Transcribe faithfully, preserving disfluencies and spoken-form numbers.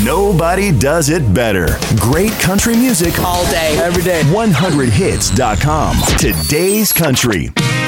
Nobody does it better. Great country music all day, every day. one hundred hits dot com. Today's country.